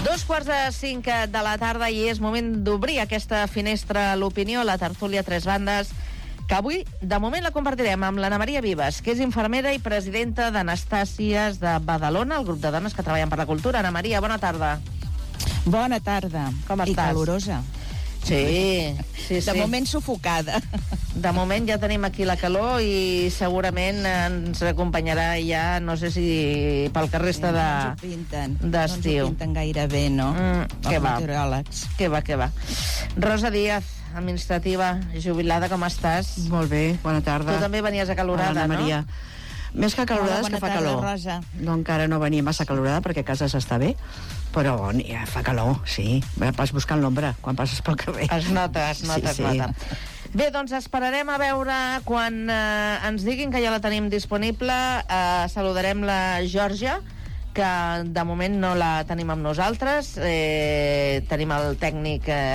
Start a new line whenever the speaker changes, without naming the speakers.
2:45 de la tarda i és moment d'obrir aquesta finestra a l'opinió, la tertúlia Tres Bandes, que avui, de moment, la compartirem amb l'Anna Maria Vives, que és infermera i presidenta d'Anastàcies de Badalona, el grup de dones que treballen per la cultura. Anna Maria, bona tarda.
Bona tarda.
Com estàs?
I calorosa.
Sí.
De moment sufocada.
De moment ja tenim aquí la calor i segurament ens acompanyarà ja, no sé si pel que resta d'estiu.
No ens ho pinten gaire bé, no?
Què va?
Meteoròlegs.
Què va. Rosa Díaz, administrativa, jubilada, com estàs?
Molt bé, bona tarda.
Tu també venies acalorada,
Anna Maria. Més que acalorada és que fa calor.
Rosa.
No, encara no venia massa acalorada perquè a casa s'està bé, però ja fa calor, sí. Vas buscant l'ombra quan passes pel carrer.
Es nota. Bé, doncs esperarem a veure quan ens diguin que ja la tenim disponible. Saludarem la Georgia, que de moment no la tenim amb nosaltres. Tenim el tècnic